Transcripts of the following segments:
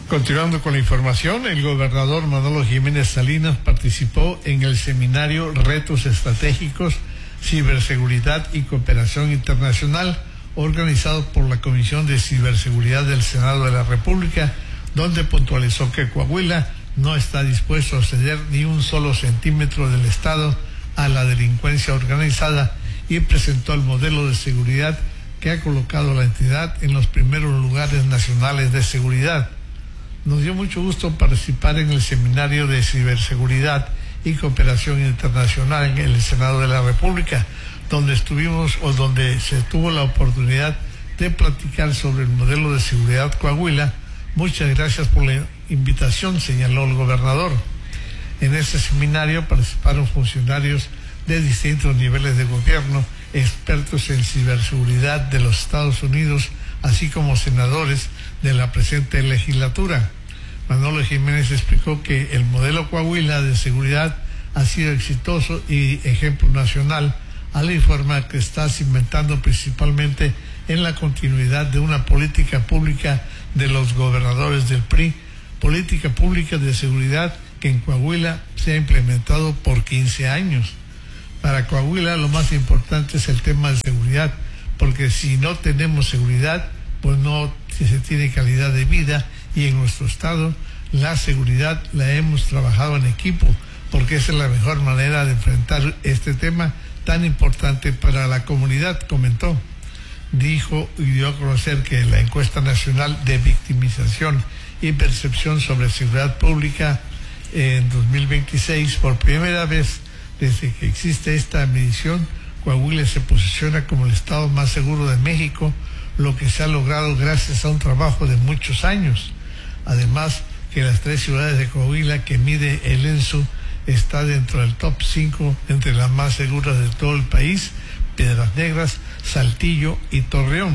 Continuando con la información, el gobernador Manolo Jiménez Salinas participó en el seminario Retos Estratégicos, Ciberseguridad y Cooperación Internacional, organizado por la Comisión de Ciberseguridad del Senado de la República, donde puntualizó que Coahuila no está dispuesto a ceder ni un solo centímetro del Estado a la delincuencia organizada y presentó el modelo de seguridad que ha colocado a la entidad en los primeros lugares nacionales de seguridad. Nos dio mucho gusto participar en el seminario de ciberseguridad y cooperación internacional en el Senado de la República, donde se tuvo la oportunidad de platicar sobre el modelo de seguridad Coahuila. Muchas gracias por la invitación, señaló el gobernador. En este seminario participaron funcionarios de distintos niveles de gobierno, expertos en ciberseguridad de los Estados Unidos, así como senadores de la presente legislatura. Manolo Jiménez explicó que el modelo Coahuila de seguridad ha sido exitoso y ejemplo nacional, al informar que está cimentando principalmente en la continuidad de una política pública de los gobernadores del PRI, política pública de seguridad que en Coahuila se ha implementado por 15 años. Para Coahuila lo más importante es el tema de seguridad, porque si no tenemos seguridad, pues no se tiene calidad de vida, y en nuestro estado la seguridad la hemos trabajado en equipo, porque esa es la mejor manera de enfrentar este tema tan importante para la comunidad, comentó. Dijo y dio a conocer que la encuesta nacional de victimización y percepción sobre seguridad pública en 2026, por primera vez desde que existe esta medición, Coahuila se posiciona como el estado más seguro de México, lo que se ha logrado gracias a un trabajo de muchos años. Además, que las 3 ciudades de Coahuila que mide el ENSU está dentro del top 5 entre las más seguras de todo el país: Piedras Negras, Saltillo y Torreón.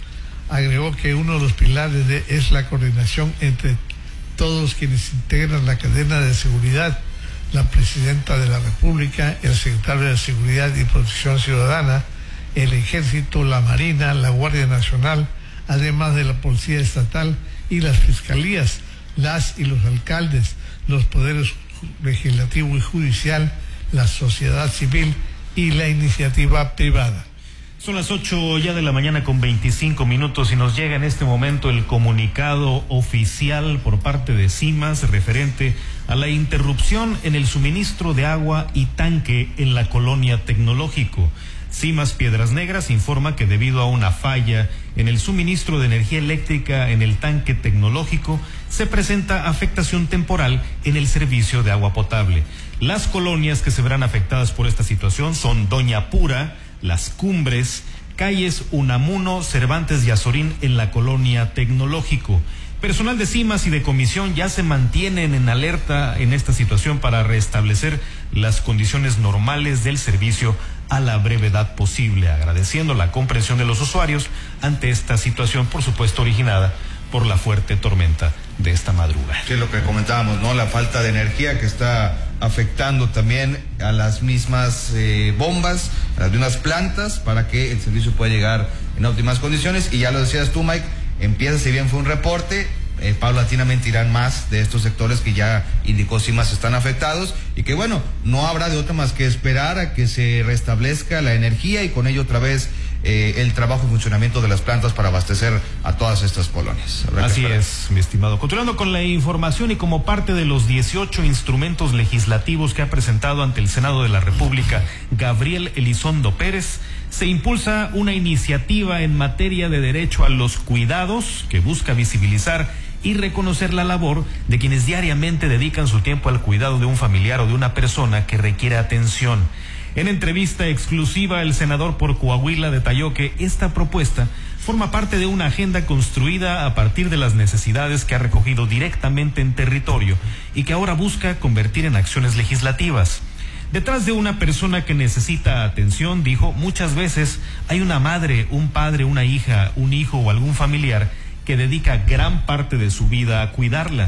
Agregó que uno de los pilares es la coordinación entre todos quienes integran la cadena de seguridad: la Presidenta de la República, el Secretario de Seguridad y Protección Ciudadana, el Ejército, la Marina, la Guardia Nacional, además de la Policía Estatal y las Fiscalías, las y los alcaldes, los poderes legislativo y judicial, la sociedad civil y la iniciativa privada. Son las 8 ya de la mañana con 25 minutos y nos llega en este momento el comunicado oficial por parte de CIMAS referente a la interrupción en el suministro de agua y tanque en la colonia Tecnológico. CIMAS Piedras Negras informa que debido a una falla en el suministro de energía eléctrica en el tanque Tecnológico, se presenta afectación temporal en el servicio de agua potable. Las colonias que se verán afectadas por esta situación son Doña Pura, Las Cumbres, calles Unamuno, Cervantes y Azorín en la colonia Tecnológico. Personal de CIMAS y de comisión ya se mantienen en alerta en esta situación para restablecer las condiciones normales del servicio a la brevedad posible, agradeciendo la comprensión de los usuarios ante esta situación, por supuesto originada por la fuerte tormenta de esta madrugada. Sí, lo que comentábamos, ¿no? La falta de energía que está afectando también a las mismas bombas, a las mismas plantas, para que el servicio pueda llegar en óptimas condiciones. Y ya lo decías tú, Mike, empieza, si bien fue un reporte, paulatinamente irán más de estos sectores que ya indicó CIMAS están afectados, y que bueno, no habrá de otra más que esperar a que se restablezca la energía y con ello otra vez el trabajo y funcionamiento de las plantas para abastecer a todas estas colonias. Así es, mi estimado. Continuando con la información y como parte de los 18 instrumentos legislativos que ha presentado ante el Senado de la República Gabriel Elizondo Pérez, se impulsa una iniciativa en materia de derecho a los cuidados que busca visibilizar y reconocer la labor de quienes diariamente dedican su tiempo al cuidado de un familiar o de una persona que requiere atención. En entrevista exclusiva, el senador por Coahuila detalló que esta propuesta forma parte de una agenda construida a partir de las necesidades que ha recogido directamente en territorio y que ahora busca convertir en acciones legislativas. Detrás de una persona que necesita atención, dijo, muchas veces hay una madre, un padre, una hija, un hijo o algún familiar que dedica gran parte de su vida a cuidarla.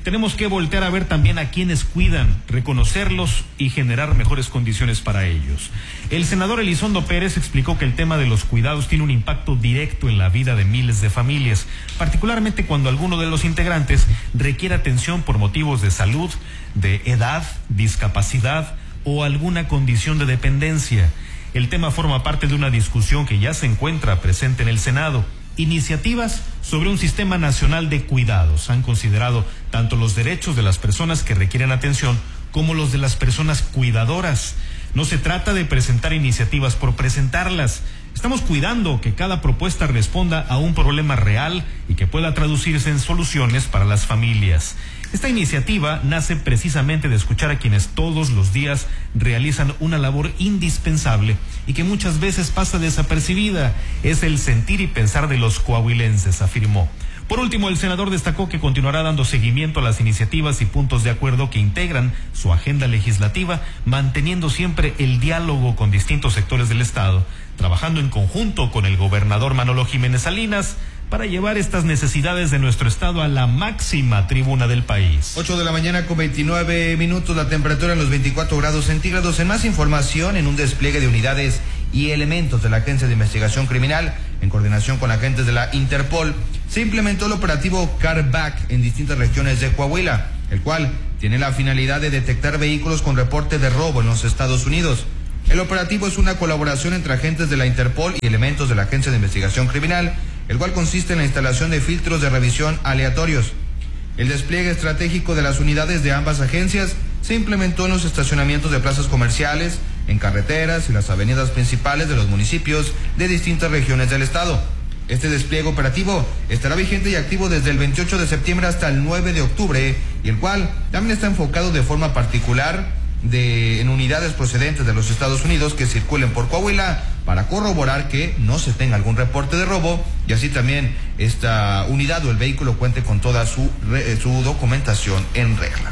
tenemos que voltear a ver también a quienes cuidan, reconocerlos y generar mejores condiciones para ellos. El senador Elizondo Pérez explicó que el tema de los cuidados tiene un impacto directo en la vida de miles de familias, particularmente cuando alguno de los integrantes requiere atención por motivos de salud, de edad, discapacidad o alguna condición de dependencia. El tema forma parte de una discusión que ya se encuentra presente en el Senado. Iniciativas sobre un sistema nacional de cuidados han considerado tanto los derechos de las personas que requieren atención como los de las personas cuidadoras. No se trata de presentar iniciativas por presentarlas. Estamos cuidando que cada propuesta responda a un problema real y que pueda traducirse en soluciones para las familias. Esta iniciativa nace precisamente de escuchar a quienes todos los días realizan una labor indispensable y que muchas veces pasa desapercibida. Es el sentir y pensar de los coahuilenses, afirmó. Por último, el senador destacó que continuará dando seguimiento a las iniciativas y puntos de acuerdo que integran su agenda legislativa, manteniendo siempre el diálogo con distintos sectores del Estado, trabajando en conjunto con el gobernador Manolo Jiménez Salinas para llevar estas necesidades de nuestro estado a la máxima tribuna del país. 8 de la mañana con 29 minutos, la temperatura en los 24 grados centígrados. En más información, en un despliegue de unidades y elementos de la Agencia de Investigación Criminal, en coordinación con agentes de la Interpol, se implementó el operativo Carback en distintas regiones de Coahuila, el cual tiene la finalidad de detectar vehículos con reporte de robo en los Estados Unidos. El operativo es una colaboración entre agentes de la Interpol y elementos de la Agencia de Investigación Criminal, el cual consiste en la instalación de filtros de revisión aleatorios. El despliegue estratégico de las unidades de ambas agencias se implementó en los estacionamientos de plazas comerciales, en carreteras y las avenidas principales de los municipios de distintas regiones del estado. Este despliegue operativo estará vigente y activo desde el 28 de septiembre hasta el 9 de octubre, y el cual también está enfocado de forma particular en unidades procedentes de los Estados Unidos que circulen por Coahuila para corroborar que no se tenga algún reporte de robo, y así también esta unidad o el vehículo cuente con toda su documentación en regla.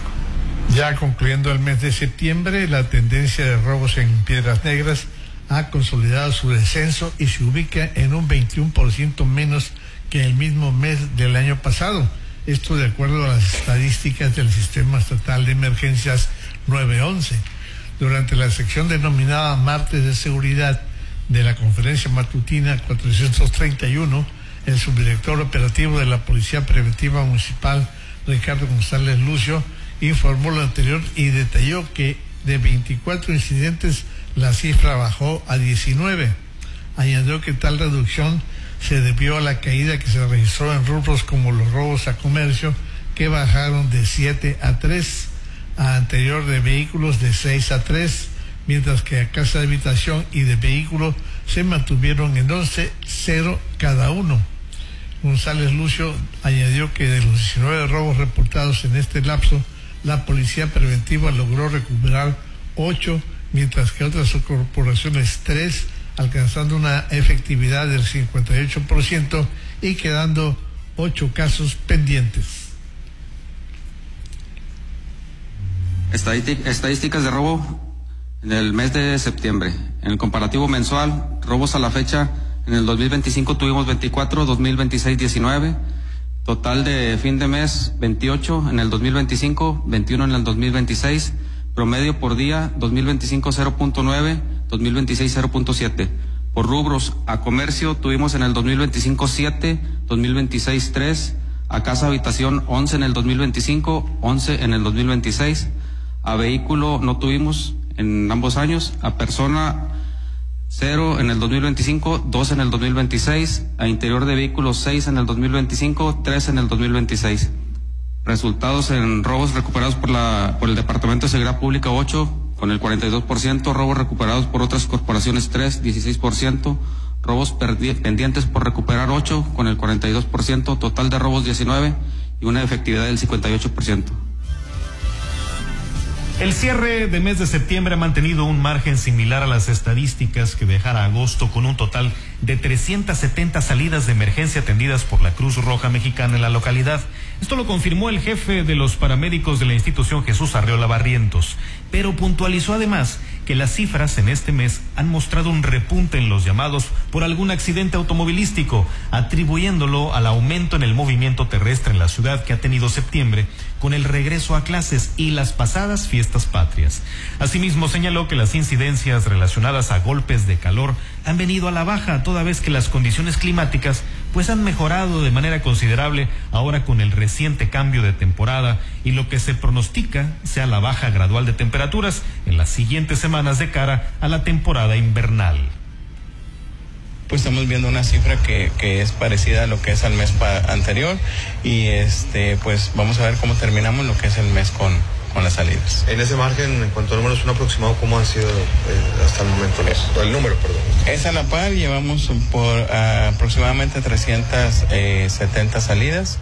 Ya concluyendo el mes de septiembre, la tendencia de robos en Piedras Negras ha consolidado su descenso y se ubica en un 21% menos que el mismo mes del año pasado. Esto de acuerdo a las estadísticas del Sistema Estatal de Emergencias 911. Durante la sección denominada Martes de Seguridad de la Conferencia Matutina 431, el subdirector operativo de la Policía Preventiva Municipal, Ricardo González Lucio, informó lo anterior y detalló que de 24 incidentes la cifra bajó a 19. Añadió que tal reducción se debió a la caída que se registró en rubros como los robos a comercio, que bajaron de 7 a 3, a anterior de vehículos de 6 a 3, mientras que a casa de habitación y de vehículos se mantuvieron en 11-0 cada uno. González Lucio añadió que de los 19 robos reportados en este lapso, la Policía Preventiva logró recuperar 8, mientras que otras corporaciones 3, alcanzando una efectividad del 58% y quedando 8 casos pendientes. Estadísticas de robo en el mes de septiembre. En el comparativo mensual, robos a la fecha, en el 2025 tuvimos 24, 2026 19, total de fin de mes 28, en el 2025 21 en el 2026, promedio por día 2025 0.9, 2026 0.7. Por rubros, a comercio tuvimos en el 2025 7, 2026 3, a casa habitación 11 en el 2025, 11 en el 2026, a vehículo no tuvimos en ambos años, a persona 0 en el 2025, 2 en el 2026, a interior de vehículos 6 en el 2025, 3 en el 2026. Resultados en robos recuperados por el Departamento de Seguridad Pública 8, con el 42%, robos recuperados por otras corporaciones 3, 16%, robos pendientes por recuperar 8, con el 42%, total de robos 19 y una efectividad del 58%. El cierre de mes de septiembre ha mantenido un margen similar a las estadísticas que dejara agosto, con un total de 370 salidas de emergencia atendidas por la Cruz Roja Mexicana en la localidad. Esto lo confirmó el jefe de los paramédicos de la institución, Jesús Arreola Barrientos, pero puntualizó además que las cifras en este mes han mostrado un repunte en los llamados por algún accidente automovilístico, atribuyéndolo al aumento en el movimiento terrestre en la ciudad que ha tenido septiembre con el regreso a clases y las pasadas fiestas patrias. Asimismo, señaló que las incidencias relacionadas a golpes de calor han venido a la baja, toda vez que las condiciones climáticas pues han mejorado de manera considerable ahora con el reciente cambio de temporada, y lo que se pronostica sea la baja gradual de temperaturas en las siguientes semanas de cara a la temporada invernal. Pues estamos viendo una cifra que es parecida a lo que es al mes anterior, y pues vamos a ver cómo terminamos lo que es el mes con las salidas. En ese margen, en cuanto a números, un aproximado, ¿cómo han sido hasta el momento el número, perdón? Es a la par, llevamos por aproximadamente 370 salidas,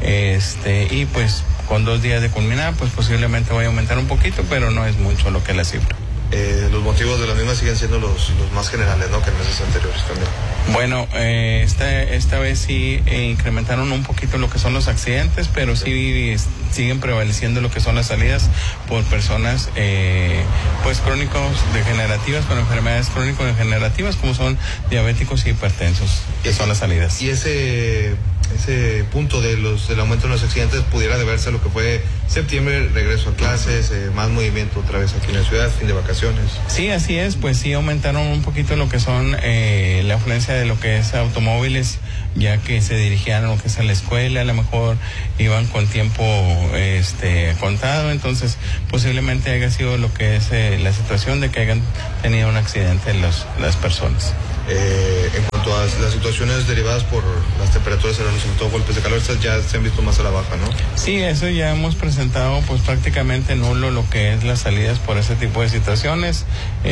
y pues con 2 días de culminar, pues posiblemente vaya a aumentar un poquito, pero no es mucho lo que es la cifra. Los motivos de la misma siguen siendo los más generales, ¿no?, que en meses anteriores también. Bueno, esta vez sí incrementaron un poquito lo que son los accidentes, pero sí siguen prevaleciendo lo que son las salidas por personas pues crónicos degenerativas, con enfermedades crónicos degenerativas como son diabéticos y hipertensos, que son las salidas. Y ese punto del aumento de los accidentes pudiera deberse a lo que fue septiembre, regreso a clases, más movimiento otra vez aquí en la ciudad, fin de vacaciones. Sí, así es, pues sí aumentaron un poquito lo que son la afluencia de lo que es automóviles, ya que se dirigían a lo que es a la escuela, a lo mejor iban con tiempo contado, entonces posiblemente haya sido lo que es la situación de que hayan tenido un accidente las personas. En cuanto a las situaciones derivadas por las temperaturas, sobre todo golpes de calor, estas ya se han visto más a la baja, ¿no? Sí, eso ya hemos presentado pues prácticamente nulo lo que es las salidas por ese tipo de situaciones,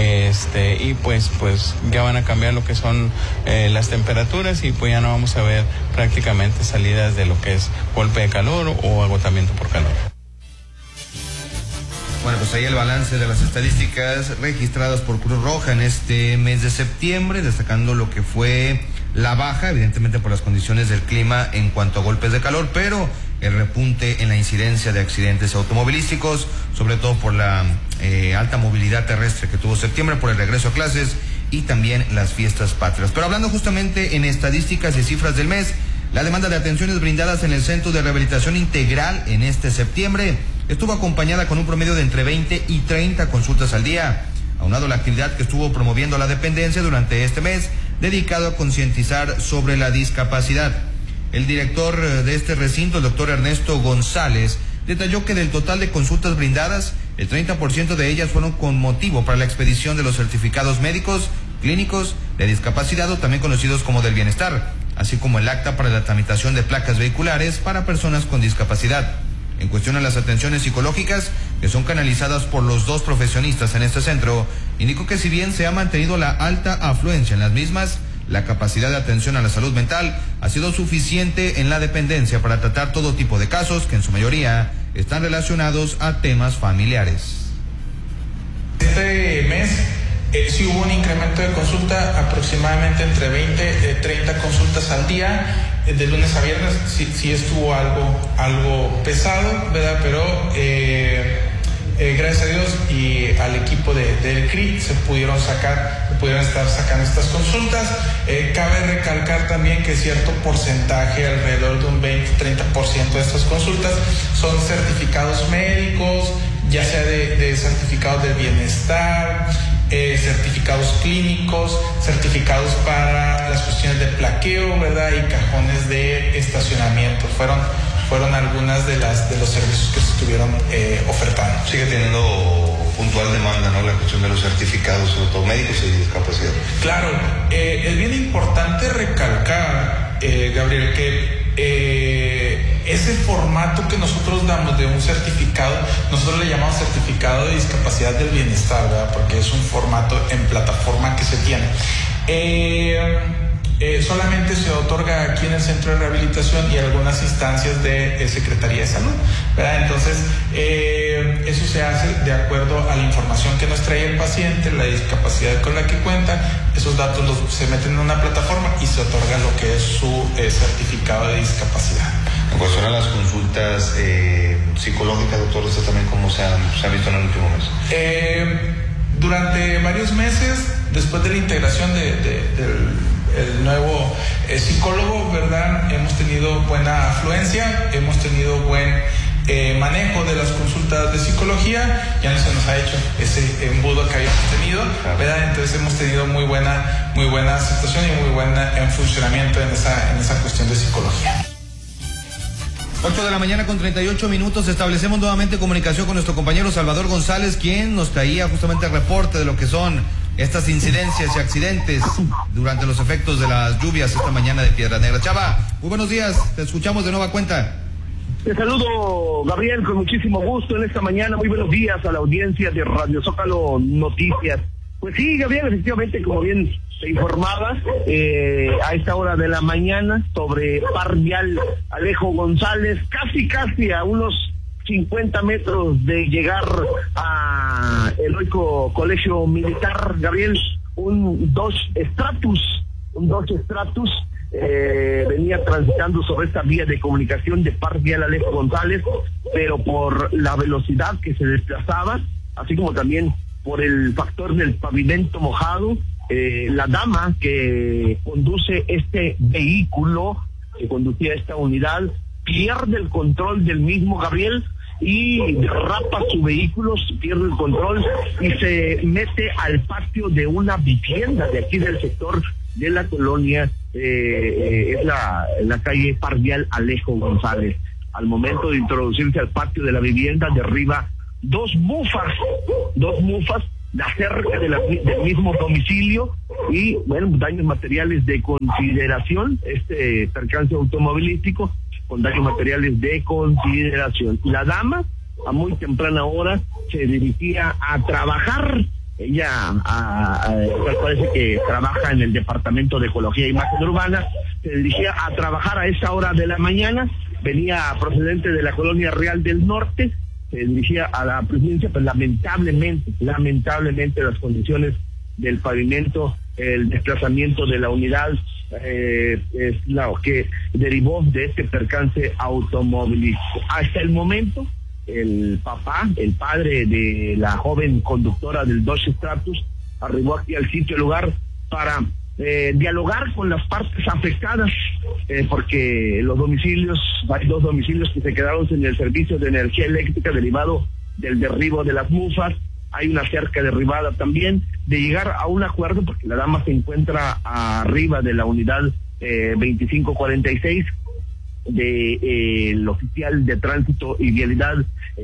y pues ya van a cambiar lo que son las temperaturas, y pues ya no vamos a ver prácticamente salidas de lo que es golpe de calor o agotamiento por calor. Bueno, pues ahí el balance de las estadísticas registradas por Cruz Roja en este mes de septiembre, destacando lo que fue la baja, evidentemente por las condiciones del clima en cuanto a golpes de calor, pero el repunte en la incidencia de accidentes automovilísticos, sobre todo por la alta movilidad terrestre que tuvo septiembre, por el regreso a clases y también las fiestas patrias. Pero hablando justamente en estadísticas y cifras del mes, la demanda de atenciones brindadas en el Centro de Rehabilitación Integral en este septiembre estuvo acompañada con un promedio de entre 20 y 30 consultas al día, aunado a la actividad que estuvo promoviendo la dependencia durante este mes, dedicado a concientizar sobre la discapacidad. El director de este recinto, el doctor Ernesto González, detalló que del total de consultas brindadas, el 30% de ellas fueron con motivo para la expedición de los certificados médicos, clínicos, de discapacidad o también conocidos como del bienestar, así como el acta para la tramitación de placas vehiculares para personas con discapacidad. En cuestión a las atenciones psicológicas, que son canalizadas por los 2 profesionistas en este centro, indicó que si bien se ha mantenido la alta afluencia en las mismas, la capacidad de atención a la salud mental ha sido suficiente en la dependencia para tratar todo tipo de casos que en su mayoría están relacionados a temas familiares. Este mes sí hubo un incremento de consulta, aproximadamente entre 20 y 30 consultas al día. De lunes a viernes sí estuvo algo pesado, ¿verdad? Pero gracias a Dios y al equipo del CRI se pudieron estar sacando estas consultas. Cabe recalcar también que cierto porcentaje, alrededor de un 20-30% de estas consultas, son certificados médicos, ya sea de certificados del bienestar, certificados clínicos, certificados para las cuestiones de plaqueo, ¿verdad? Y cajones de estacionamiento. Fueron algunas de los servicios que se estuvieron ofertando. Sigue teniendo puntual demanda, ¿no?, la cuestión de los certificados, sobre todo médicos y discapacidad. Claro, es bien importante recalcar, Gabriel, que ese formato que nosotros damos de un certificado, nosotros le llamamos certificado de discapacidad del bienestar, ¿verdad? Porque es un formato en plataforma que se tiene. Solamente se otorga aquí en el centro de rehabilitación y algunas instancias de Secretaría de Salud, ¿verdad? Entonces, eso se hace de acuerdo a la información que nos trae el paciente, la discapacidad con la que cuenta. Esos datos se meten en una plataforma y se otorga lo que es su certificado de discapacidad. En cuestión a las consultas psicológicas, doctor, ¿esto también cómo se ha visto en el último mes? Durante varios meses, después de la integración del nuevo psicólogo, ¿verdad? Hemos tenido buena afluencia, hemos tenido buen manejo de las consultas de psicología, ya no se nos ha hecho ese embudo que habíamos tenido, ¿verdad? Entonces hemos tenido muy buena aceptación y muy buena funcionamiento en esa cuestión de psicología. 8 de la mañana con 38 minutos, establecemos nuevamente comunicación con nuestro compañero Salvador González, quien nos traía justamente el reporte de lo que son estas incidencias y accidentes durante los efectos de las lluvias esta mañana de Piedra Negra. Chava, muy buenos días, te escuchamos de nueva cuenta. Te saludo, Gabriel, con muchísimo gusto en esta mañana. Muy buenos días a la audiencia de Radio Zócalo Noticias. Pues sí, Gabriel, efectivamente, como bien te informabas, a esta hora de la mañana, sobre Par Vial Alejo González, casi a unos 50 metros de llegar a heroico colegio militar, Gabriel, un Dodge Stratus, venía transitando sobre esta vía de comunicación de Par Vial Alejo González, pero por la velocidad que se desplazaba, así como también por el factor del pavimento mojado, la dama que conduce este vehículo, que conducía esta unidad, pierde el control del mismo, Gabriel, y derrapa su vehículo, pierde el control y se mete al patio de una vivienda de aquí del sector de la colonia, es la calle Par Vial Alejo González. Al momento de introducirse al patio de la vivienda, derriba dos mufas de cerca del mismo domicilio y, bueno, daños materiales de consideración, este percance automovilístico con daños materiales de consideración. La dama, a muy temprana hora, se dirigía a trabajar. Ella parece que trabaja en el Departamento de Ecología e Imagen Urbana, se dirigía a trabajar a esa hora de la mañana, venía procedente de la Colonia Real del Norte, se dirigía a la presidencia, pero lamentablemente las condiciones del pavimento, el desplazamiento de la unidad, es lo que derivó de este percance automovilístico. Hasta el momento, el padre de la joven conductora del Dodge Stratus, arribó aquí al sitio lugar para dialogar con las partes afectadas, porque hay dos domicilios que se quedaron sin el servicio de energía eléctrica derivado del derribo de las mufas. Hay una cerca derribada también, de llegar a un acuerdo, porque la dama se encuentra arriba de la unidad 2546 del oficial de tránsito y vialidad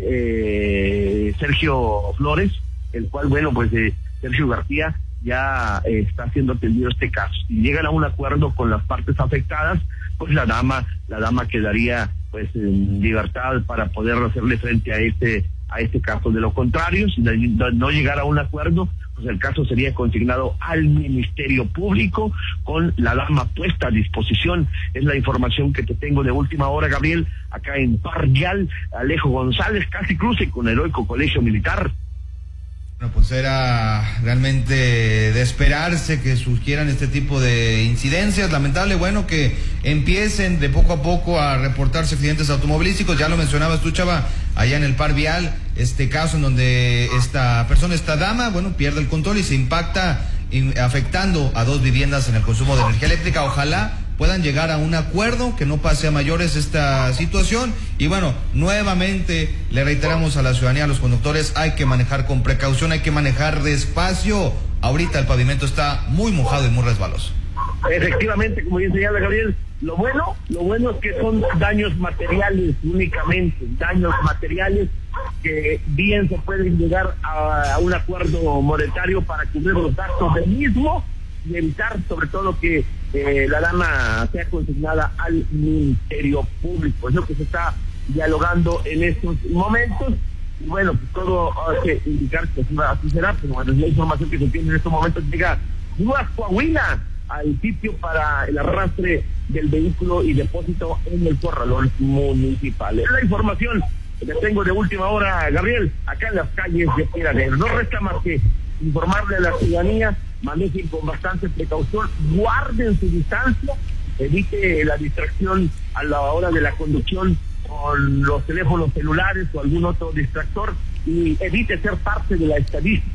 Sergio Flores, el cual, bueno, pues Sergio García ya está siendo atendido este caso. Si llegan a un acuerdo con las partes afectadas, pues la dama quedaría pues en libertad para poder hacerle frente a este caso. De lo contrario, si no llegara a un acuerdo, pues el caso sería consignado al Ministerio Público con la dama puesta a disposición. Es la información que te tengo de última hora, Gabriel, acá en Par Vial Alejo González, casi cruce con Heroico Colegio Militar. Bueno, pues era realmente de esperarse que surgieran este tipo de incidencias. Lamentable, bueno, que empiecen de poco a poco a reportarse accidentes automovilísticos. Ya lo mencionabas tú, Chava, allá en el Par Vial, este caso en donde esta dama, bueno, pierde el control y se impacta, afectando a dos viviendas en el consumo de energía eléctrica. Ojalá puedan llegar a un acuerdo, que no pase a mayores esta situación. Y bueno, nuevamente le reiteramos a la ciudadanía, a los conductores, hay que manejar con precaución, hay que manejar despacio. Ahorita el pavimento está muy mojado y muy resbaloso. Efectivamente, como bien señala Gabriel, lo bueno es que son daños materiales únicamente, daños materiales que bien se pueden llegar a un acuerdo monetario para cubrir los gastos del mismo y evitar sobre todo que la dama sea consignada al Ministerio Público. Es lo que se está dialogando en estos momentos. Y bueno, pues todo hay que indicar que así será, pero bueno, la información que se tiene en estos momentos llega Grúas Coahuila al sitio para el arrastre del vehículo y depósito en el corralón municipal. Es la información que tengo de última hora, Gabriel, acá en las calles de Piedra Negra. No resta más que informarle a la ciudadanía, manejen con bastante precaución, guarden su distancia, evite la distracción a la hora de la conducción con los teléfonos celulares o algún otro distractor, y evite ser parte de la estadística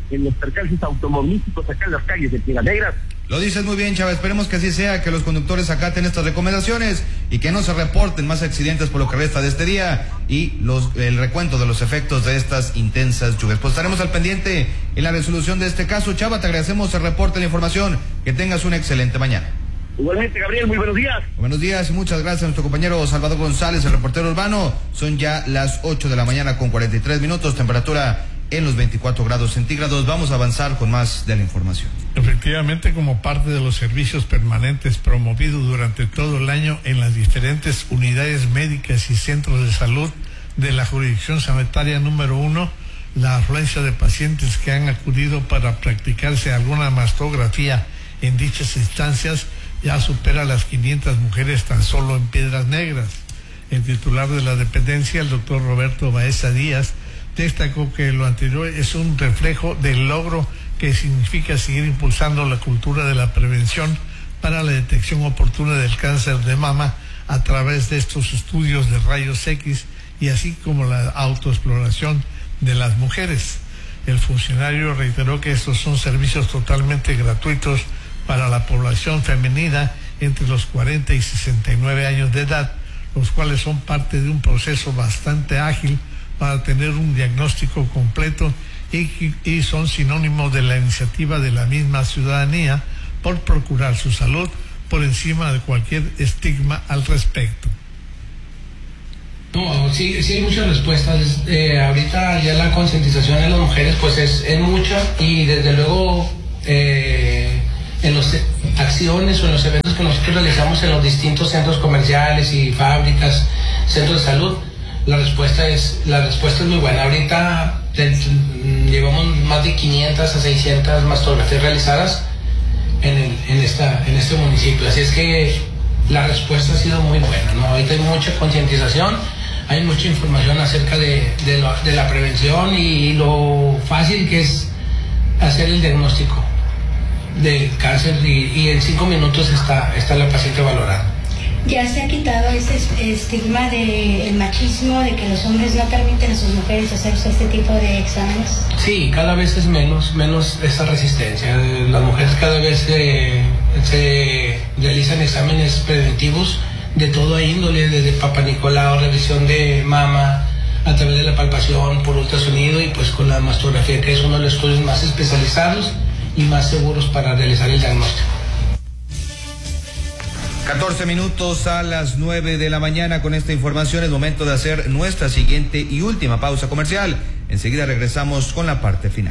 en los percances automovilísticos acá en las calles de Piedras Negras. Lo dices muy bien, Chava, esperemos que así sea, que los conductores acaten estas recomendaciones y que no se reporten más accidentes por lo que resta de este día y el recuento de los efectos de estas intensas lluvias. Pues estaremos al pendiente en la resolución de este caso. Chava, te agradecemos el reporte, la información, que tengas una excelente mañana. Igualmente, Gabriel, muy buenos días. Buenos días y muchas gracias a nuestro compañero Salvador González, el reportero urbano. Son ya las 8 de la mañana con 43 minutos, temperatura en los 24 grados centígrados. Vamos a avanzar con más de la información. Efectivamente, como parte de los servicios permanentes promovidos durante todo el año en las diferentes unidades médicas y centros de salud de la jurisdicción sanitaria número 1, la afluencia de pacientes que han acudido para practicarse alguna mastografía en dichas instancias ya supera las 500 mujeres tan solo en Piedras Negras. El titular de la dependencia, el doctor Roberto Baeza Díaz, destacó que lo anterior es un reflejo del logro que significa seguir impulsando la cultura de la prevención para la detección oportuna del cáncer de mama a través de estos estudios de rayos X y así como la autoexploración de las mujeres. El funcionario reiteró que estos son servicios totalmente gratuitos para la población femenina entre los 40 y 69 años de edad, los cuales son parte de un proceso bastante ágil para tener un diagnóstico completo y son sinónimos de la iniciativa de la misma ciudadanía por procurar su salud por encima de cualquier estigma al respecto. No, sí hay muchas respuestas. Ahorita ya la concientización de las mujeres pues es mucha y desde luego en las acciones o en los eventos que nosotros realizamos en los distintos centros comerciales y fábricas, centros de salud, la respuesta es muy buena. Ahorita llevamos más de 500 a 600 mastografías realizadas en este municipio, así es que la respuesta ha sido muy buena, ¿no? Ahorita hay mucha concientización, hay mucha información acerca de la prevención y lo fácil que es hacer el diagnóstico del cáncer y en 5 minutos está la paciente valorada. Ya se ha quitado ese estigma del machismo, de que los hombres no permiten a sus mujeres hacerse este tipo de exámenes. Sí, cada vez es menos esa resistencia. Las mujeres cada vez se realizan exámenes preventivos de toda índole, desde Papa Nicolau, revisión de mama, a través de la palpación por ultrasonido y pues con la mastografía, que es uno de los estudios más especializados y más seguros para realizar el diagnóstico. 14 minutos a las 9 de la mañana. Con esta información es momento de hacer nuestra siguiente y última pausa comercial. Enseguida regresamos con la parte final.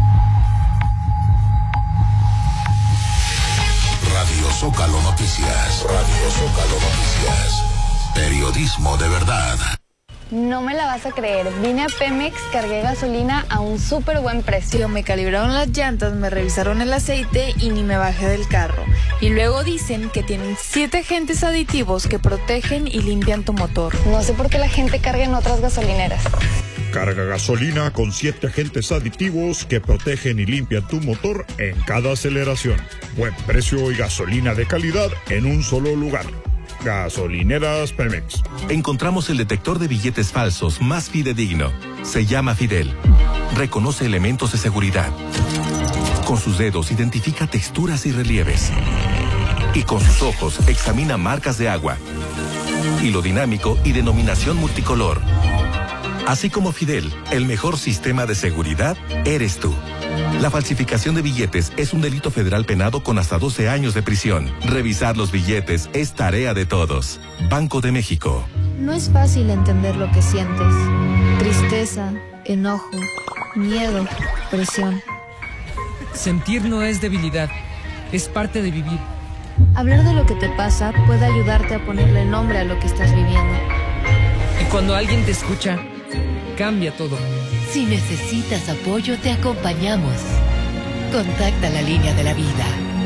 Radio Zócalo Noticias. Radio Zócalo Noticias. Periodismo de verdad. No me la vas a creer, vine a Pemex, cargué gasolina a un súper buen precio. Me calibraron las llantas, me revisaron el aceite y ni me bajé del carro. Y luego dicen que tienen 7 agentes aditivos que protegen y limpian tu motor. No sé por qué la gente carga en otras gasolineras. Carga gasolina con 7 agentes aditivos que protegen y limpian tu motor en cada aceleración. Buen precio y gasolina de calidad en un solo lugar. Gasolineras Pemex. Encontramos el detector de billetes falsos más fidedigno. Se llama Fidel. Reconoce elementos de seguridad. Con sus dedos identifica texturas y relieves. Y con sus ojos examina marcas de agua. Hilo dinámico y denominación multicolor. Así como Fidel, el mejor sistema de seguridad eres tú. La falsificación de billetes es un delito federal penado con hasta 12 años de prisión. Revisar los billetes es tarea de todos. Banco de México. No es fácil entender lo que sientes. Tristeza, enojo, miedo, presión. Sentir no es debilidad, es parte de vivir. Hablar de lo que te pasa puede ayudarte a ponerle nombre a lo que estás viviendo. Y cuando alguien te escucha, cambia todo. Si necesitas apoyo, te acompañamos. Contacta la línea de la vida.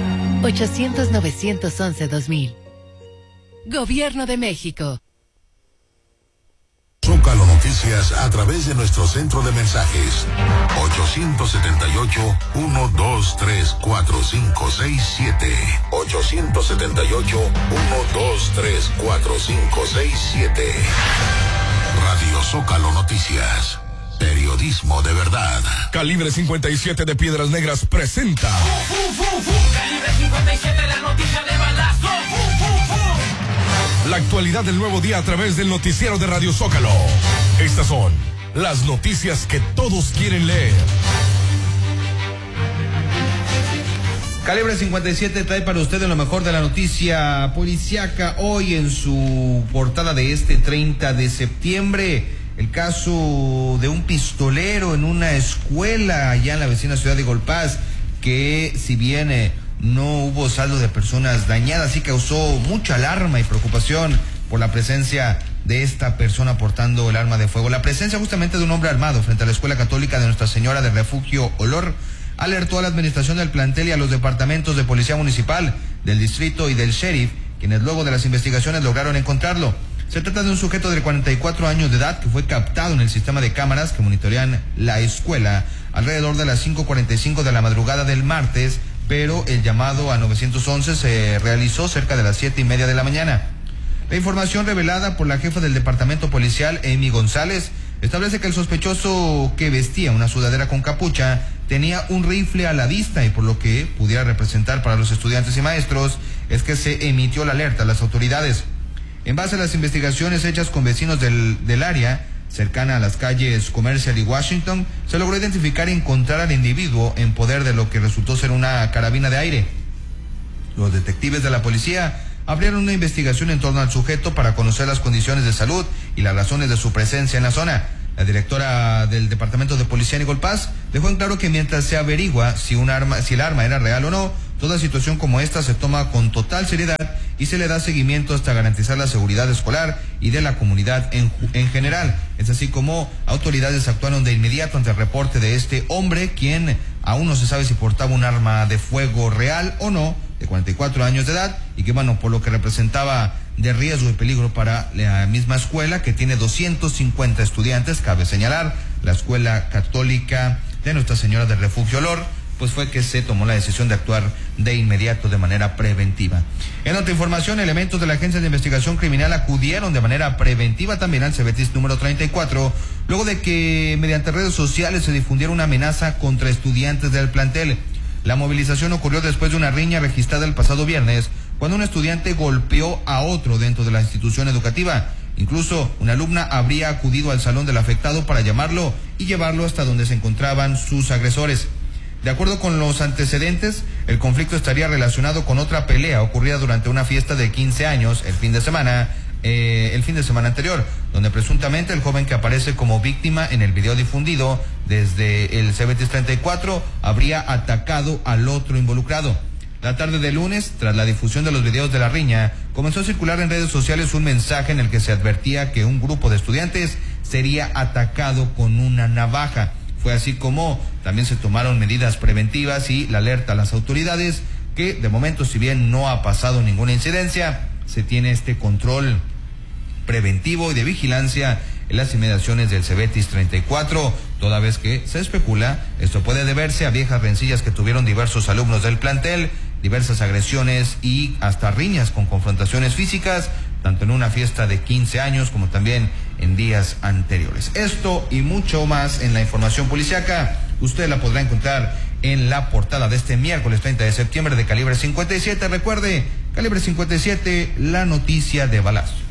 800-911-2000. Gobierno de México. Zócalo Noticias a través de nuestro centro de mensajes. 878-123-4567. 878-123-4567. Radio Zócalo Noticias. Periodismo de verdad. Calibre 57 de Piedras Negras presenta. Calibre 57, la noticia de balazo. La actualidad del nuevo día a través del noticiero de Radio Zócalo. Estas son las noticias que todos quieren leer. Calibre 57 trae para ustedes lo mejor de la noticia policiaca hoy en su portada de este 30 de septiembre. El caso de un pistolero en una escuela allá en la vecina ciudad de Golpaz, que si bien no hubo saldo de personas dañadas, sí causó mucha alarma y preocupación por la presencia de esta persona portando el arma de fuego. La presencia justamente de un hombre armado frente a la Escuela Católica de Nuestra Señora del Refugio Olor alertó a la administración del plantel y a los departamentos de Policía Municipal, del Distrito y del Sheriff, quienes luego de las investigaciones lograron encontrarlo. Se trata de un sujeto de 44 años de edad que fue captado en el sistema de cámaras que monitorean la escuela alrededor de las 5:45 de la madrugada del martes, pero el llamado a 911 se realizó cerca de las 7:30 de la mañana. La información revelada por la jefa del departamento policial, Amy González, establece que el sospechoso, que vestía una sudadera con capucha, tenía un rifle a la vista, y por lo que pudiera representar para los estudiantes y maestros es que se emitió la alerta a las autoridades. En base a las investigaciones hechas con vecinos del área cercana a las calles Commercial y Washington, se logró identificar y encontrar al individuo en poder de lo que resultó ser una carabina de aire. Los detectives de la policía abrieron una investigación en torno al sujeto para conocer las condiciones de salud y las razones de su presencia en la zona. La directora del Departamento de Policía en Golpaz dejó en claro que mientras se averigua si el arma era real o no, toda situación como esta se toma con total seriedad y se le da seguimiento hasta garantizar la seguridad escolar y de la comunidad en general. Es así como autoridades actuaron de inmediato ante el reporte de este hombre, quien aún no se sabe si portaba un arma de fuego real o no, de 44 años de edad, y que por lo que representaba de riesgo y peligro para la misma escuela, que tiene 250 estudiantes. Cabe señalar, la Escuela Católica de Nuestra Señora del Refugio Olor, pues fue que se tomó la decisión de actuar de inmediato de manera preventiva. En otra información, elementos de la Agencia de Investigación Criminal acudieron de manera preventiva también al Cebetis número 34, luego de que mediante redes sociales se difundiera una amenaza contra estudiantes del plantel. La movilización ocurrió después de una riña registrada el pasado viernes, cuando un estudiante golpeó a otro dentro de la institución educativa. Incluso una alumna habría acudido al salón del afectado para llamarlo y llevarlo hasta donde se encontraban sus agresores. De acuerdo con los antecedentes, el conflicto estaría relacionado con otra pelea ocurrida durante una fiesta de 15 años el fin de semana anterior, donde presuntamente el joven que aparece como víctima en el video difundido desde el Cebetis 34 habría atacado al otro involucrado. La tarde de lunes, tras la difusión de los videos de la riña, comenzó a circular en redes sociales un mensaje en el que se advertía que un grupo de estudiantes sería atacado con una navaja. Fue así como también se tomaron medidas preventivas y la alerta a las autoridades, que de momento, si bien no ha pasado ninguna incidencia, se tiene este control preventivo y de vigilancia en las inmediaciones del Cebetis 34, toda vez que se especula esto puede deberse a viejas rencillas que tuvieron diversos alumnos del plantel, diversas agresiones y hasta riñas con confrontaciones físicas, tanto en una fiesta de 15 años como también en días anteriores. Esto y mucho más en la información policiaca, usted la podrá encontrar en la portada de este miércoles 30 de septiembre de Calibre 57. Recuerde, Calibre 57, la noticia de balazo.